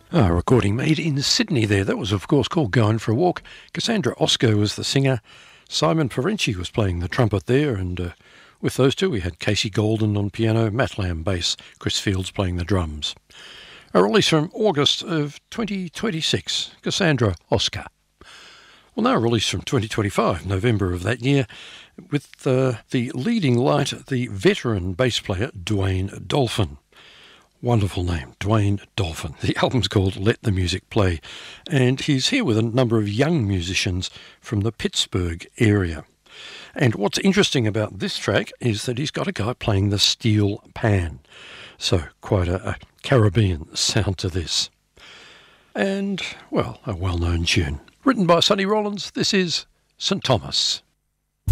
A recording made in Sydney there. That was, of course, called Going for a Walk. Cassandra Oscar was the singer. Simon Ferenczi was playing the trumpet there, and with those two we had Casey Golden on piano, Matt Lamb bass, Chris Fields playing the drums. A release from August of 2026, Cassandra Oscar. Well, now a release from 2025, November of that year, with the leading light, the veteran bass player Dwayne Dolphin. Wonderful name, Dwayne Dolphin. The album's called Let the Music Play, and he's here with a number of young musicians from the Pittsburgh area. And what's interesting about this track is that he's got a guy playing the steel pan, so quite a Caribbean sound to this. And, well, a well-known tune. Written by Sonny Rollins, this is St. Thomas.